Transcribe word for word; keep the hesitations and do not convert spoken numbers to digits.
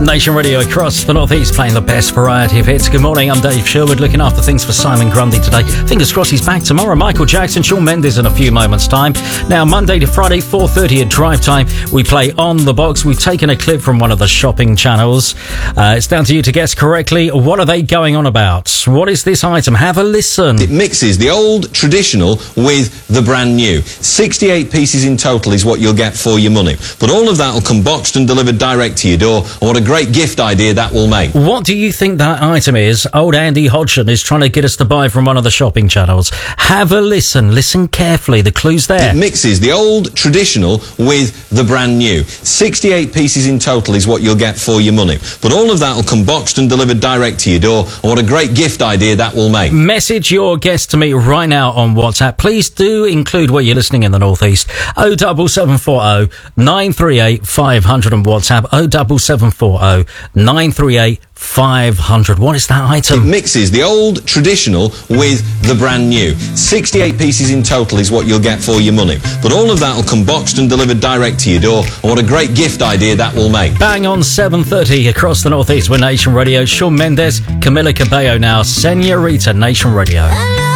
Nation Radio across the Northeast, playing the best variety of hits. Good morning, I'm Dave Sherwood, looking after things for Simon Grundy today. Fingers crossed he's back tomorrow. Michael Jackson, Shawn Mendes in a few moments' time. Now, Monday to Friday, four thirty at drive time, we play On The Box. We've taken a clip from one of the shopping channels. Uh, it's down to you to guess correctly. What are they going on about? What is this item? Have a listen. It mixes the old traditional with the brand new. sixty-eight pieces in total is what you'll get for your money. But all of that will come boxed and delivered direct to your door. And what a great gift idea that will make. What do you think that item is? Old Andy Hodgson is trying to get us to buy from one of the shopping channels. Have a listen. Listen carefully. The clue's there. It mixes the old traditional with the brand new. sixty-eight pieces in total is what you'll get for your money. But all of that will come boxed and delivered direct to your door. And what a great gift idea that will make. Message your guess to me right now on WhatsApp. Please do include where you're listening in the Northeast. oh double seven four oh nine three eight five hundred on WhatsApp. oh double seven four oh nine three eight five hundred. What is that item? It mixes the old traditional with the brand new. sixty-eight pieces in total is what you'll get for your money. But all of that will come boxed and delivered direct to your door. And what a great gift idea that will make. Bang on seven thirty across the Northeast with Nation Radio. Shawn Mendes, Camila Cabello now. Senorita, Nation Radio.